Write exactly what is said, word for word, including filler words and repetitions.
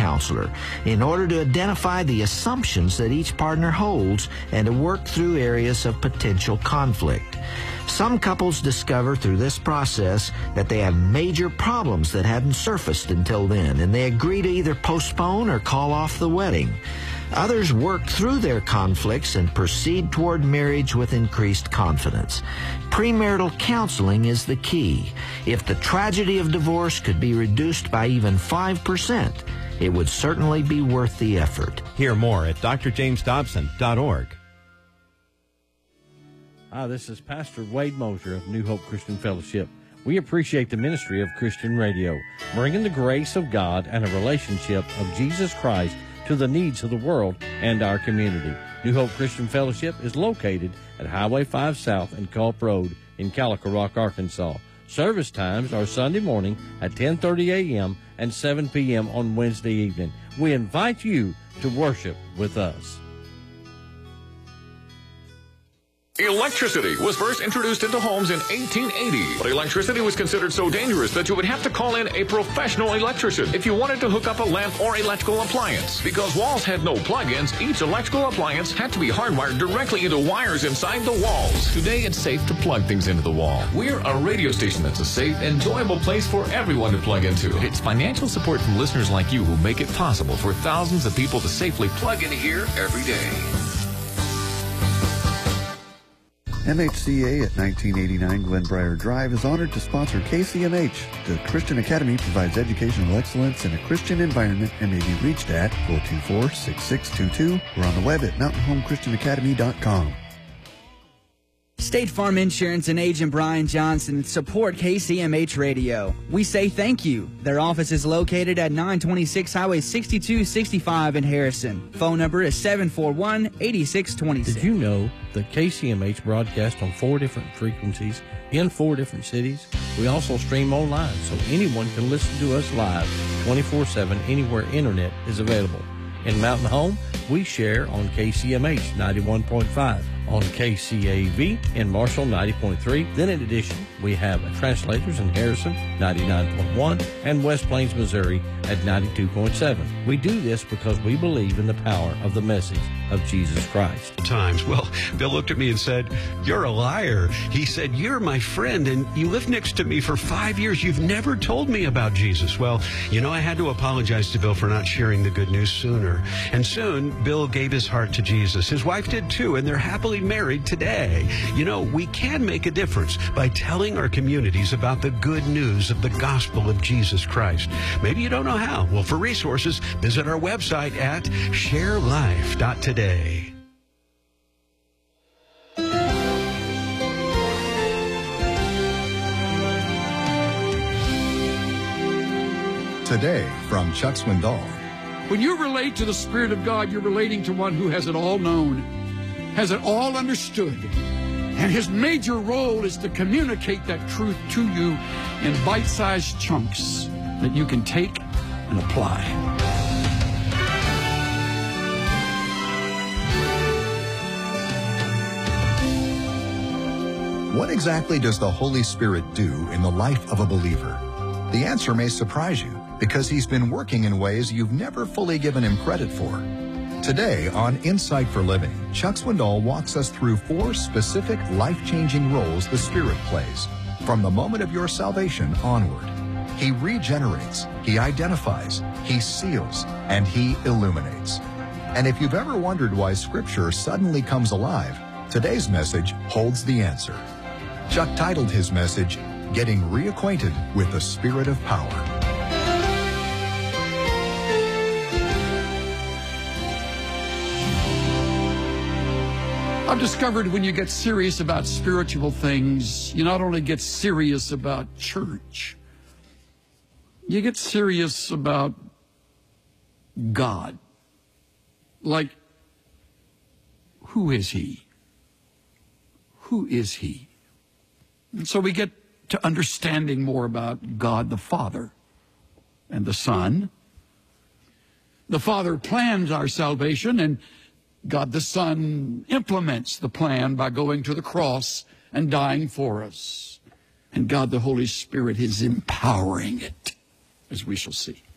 counselor in order to identify the assumptions that each partner holds and to work through areas of potential conflict. Some couples discover through this process that they have major problems that hadn't surfaced until then, and they agree to either postpone or call off the wedding. Others work through their conflicts and proceed toward marriage with increased confidence. Premarital counseling is the key. If the tragedy of divorce could be reduced by even five percent, it would certainly be worth the effort. Hear more at D R James Dobson dot org. Hi, this is Pastor Wade Mosier of New Hope Christian Fellowship. We appreciate the ministry of Christian radio, bringing the grace of God and a relationship of Jesus Christ to the needs of the world and our community. New Hope Christian Fellowship is located at Highway five South and Culp Road in Calico Rock, Arkansas. Service times are Sunday morning at ten thirty a.m. and seven p.m. on Wednesday evening. We invite you to worship with us. Electricity was first introduced into homes in eighteen eighty, but electricity was considered so dangerous that you would have to call in a professional electrician if you wanted to hook up a lamp or electrical appliance. Because walls had no plug-ins, each electrical appliance had to be hardwired directly into wires inside the walls. Today, it's safe to plug things into the wall. We're a radio station that's a safe, enjoyable place for everyone to plug into. It's financial support from listeners like you who make it possible for thousands of people to safely plug into here every day. M H C A at nineteen eighty-nine Glenbriar Drive is honored to sponsor K C M H. The Christian Academy provides educational excellence in a Christian environment and may be reached at four two four, six six two two or on the web at mountain home christian academy dot com. State Farm Insurance and agent Brian Johnson support K C M H Radio. We say thank you. Their office is located at nine twenty-six Highway sixty-two sixty-five in Harrison. Phone number is seven four one, eight six two six. Did you know that K C M H broadcasts on four different frequencies in four different cities? We also stream online, so anyone can listen to us live twenty-four seven anywhere internet is available. In Mountain Home, we share on K C M H ninety-one point five, on K C A V in Marshall ninety point three. Then in addition, we have translators in Harrison ninety-nine point one and West Plains, Missouri at ninety-two point seven. We do this because we believe in the power of the message of Jesus Christ. Times. Well, Bill looked at me and said, "You're a liar." He said, "You're my friend and you lived next to me for five years. You've never told me about Jesus." Well, you know, I had to apologize to Bill for not sharing the good news sooner. And soon, Bill gave his heart to Jesus. His wife did too, and they're happily married today. You know, we can make a difference by telling our communities about the good news of the gospel of Jesus Christ. Maybe you don't know how. Well, for resources, visit our website at share life dot today. Today from Chuck Swindoll. When you relate to the Spirit of God, you're relating to one who has it all known, has it all understood. And his major role is to communicate that truth to you in bite-sized chunks that you can take and apply. What exactly does the Holy Spirit do in the life of a believer? The answer may surprise you, because he's been working in ways you've never fully given him credit for. Today on Insight for Living, Chuck Swindoll walks us through four specific life-changing roles the Spirit plays from the moment of your salvation onward. He regenerates, he identifies, he seals, and he illuminates. And if you've ever wondered why Scripture suddenly comes alive, today's message holds the answer. Chuck titled his message, Getting Reacquainted with the Spirit of Power. I've discovered when you get serious about spiritual things, you not only get serious about church, you get serious about God. Like, who is he? Who is he? And so we get to understanding more about God the Father and the Son. The Father plans our salvation, and God the Son implements the plan by going to the cross and dying for us. And God the Holy Spirit is empowering it, as we shall see.